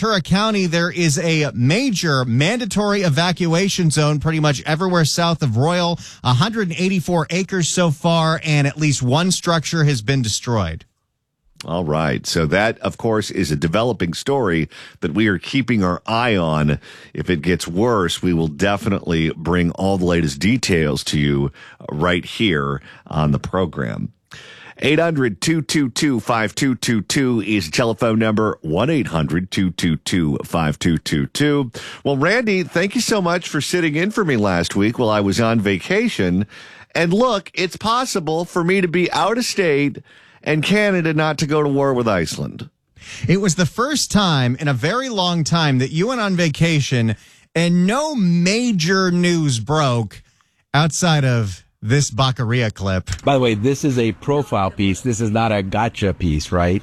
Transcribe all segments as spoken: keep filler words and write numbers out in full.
Ventura County, there is a major mandatory evacuation zone pretty much everywhere south of Royal. one hundred eighty-four acres so far, and at least one structure has been destroyed. All right. So that, of course, is a developing story that we are keeping our eye on. If it gets worse, we will definitely bring all the latest details to you right here on the program. eight hundred, two two two, five two two two is the telephone number, one eight hundred, two two two, five two two two. Well, Randy, thank you so much for sitting in for me last week while I was on vacation. And look, it's possible for me to be out of state and Canada not to go to war with Iceland. It was the first time in a very long time that you went on vacation and no major news broke outside of this Baccaria clip. By the way, this is a profile piece. This is not a gotcha piece, right?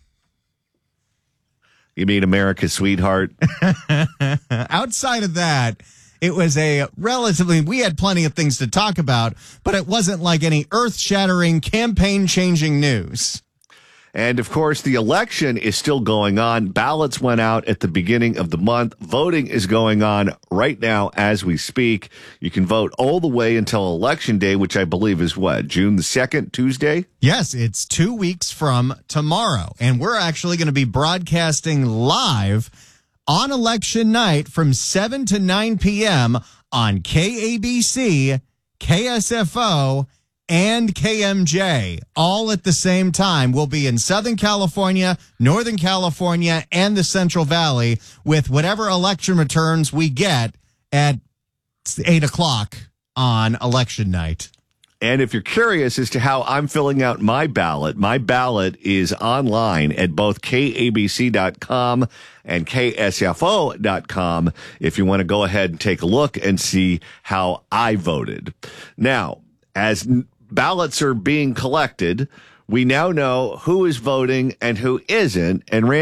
You mean America's sweetheart? Outside of that, it was a relatively, we had plenty of things to talk about, but it wasn't like any earth-shattering, campaign-changing news. And, of course, the election is still going on. Ballots went out at the beginning of the month. Voting is going on right now as we speak. You can vote all the way until Election Day, which I believe is what, June the second, Tuesday? Yes, it's two weeks from tomorrow. And we're actually going to be broadcasting live on election night from seven to nine p.m. on K A B C, K S F O, and K M J, all at the same time. We'll be in Southern California, Northern California, and the Central Valley with whatever election returns we get at eight o'clock on election night. And if you're curious as to how I'm filling out my ballot, my ballot is online at both K A B C dot com and K S F O dot com if you want to go ahead and take a look and see how I voted. Now, as ballots are being collected, we now know who is voting and who isn't. And Randy,